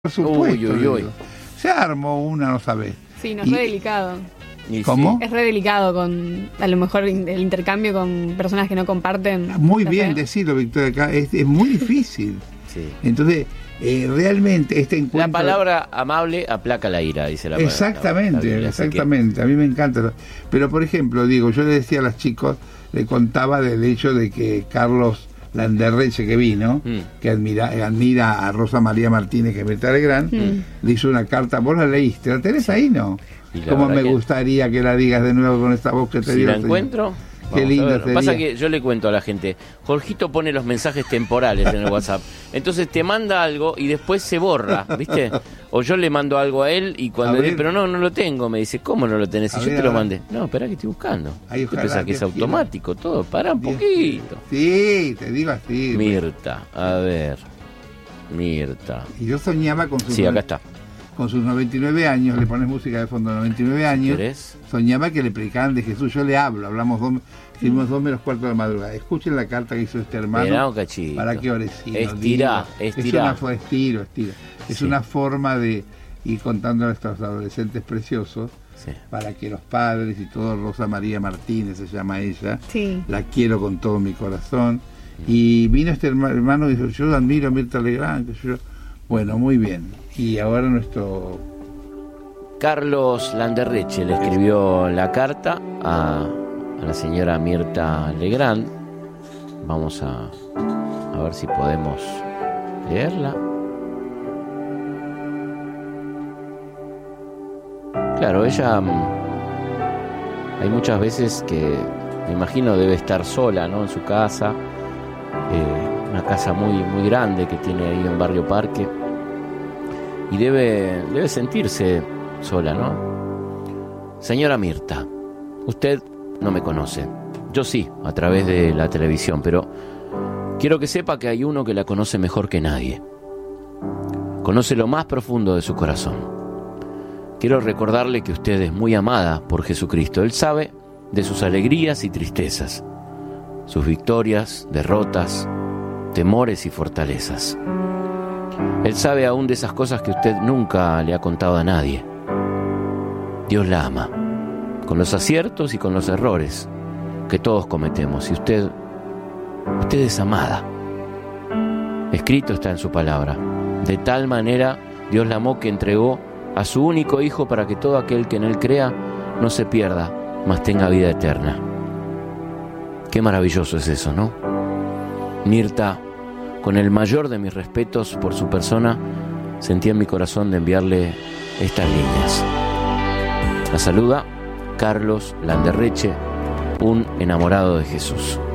Por supuesto. Uy. Se armó una, no sabés. Sí, no es re delicado. ¿Cómo? Es re delicado con, a lo mejor, el intercambio con personas que no comparten. Muy bien decirlo, Victoria. Es muy difícil. Sí. Entonces, realmente este encuentro... La palabra amable aplaca la ira, dice la palabra. Exactamente, exactamente. A mí me encanta. Pero, por ejemplo, digo, yo le decía a los chicos, le contaba del hecho de que Carlos Landerreche, que vino, que admira a Rosa María Martínez, que es Mirta Legrand, le hizo una carta. ¿Vos la leíste? ¿La tenés ahí, no? Como me gustaría que la digas de nuevo con esta voz que te dio. Si la encuentro... Qué lindo sería. Pasa que yo le cuento a la gente, Jorgito pone los mensajes temporales en el WhatsApp, entonces te manda algo y después se borra, ¿viste? O yo le mando algo a él y cuando le digo, pero no lo tengo, me dice, ¿cómo no lo tenés? Y yo te lo mandé. No, espera que estoy buscando. Ahí ¿Te pensás que es automático todo? Pará un poquito. Sí, te digo así. Mirta, a ver. Mirta. Y yo soñaba con sus... Sí, acá está. Con sus 99 años, le pones música de fondo, 99 años, ¿Querés? Soñaba que le predicaban de Jesús. Yo le hablo, hicimos 2 menos cuarto de la madrugada. Escuchen la carta que hizo este hermano. Mirá un cachito. Para que Oresino Estirá. Estira. Es una forma de ir contando a estos adolescentes preciosos, para que los padres y todo, Rosa María Martínez se llama ella, la quiero con todo mi corazón. Y vino este hermano y dijo, yo admiro a Mirta Legrand, bueno, muy bien. Y ahora nuestro... Carlos Landerreche le escribió la carta a la señora Mirta Legrand. Vamos a ver si podemos leerla. Claro, ella... hay muchas veces que, me imagino, debe estar sola, ¿no? En su casa. Una casa muy, muy grande que tiene ahí en Barrio Parque. Y debe sentirse sola, ¿no? Señora Mirta, usted no me conoce. Yo sí, a través de la televisión, pero quiero que sepa que hay uno que la conoce mejor que nadie. Conoce lo más profundo de su corazón. Quiero recordarle que usted es muy amada por Jesucristo. Él sabe de sus alegrías y tristezas, sus victorias, derrotas, temores y fortalezas. Él sabe aún de esas cosas que usted nunca le ha contado a nadie. Dios la ama, con los aciertos y con los errores que todos cometemos. Y usted es amada. Escrito está en su palabra. De tal manera Dios la amó que entregó a su único Hijo para que todo aquel que en Él crea no se pierda, mas tenga vida eterna. Qué maravilloso es eso, ¿no? Mirta, con el mayor de mis respetos por su persona, sentí en mi corazón de enviarle estas líneas. La saluda Carlos Landerreche, un enamorado de Jesús.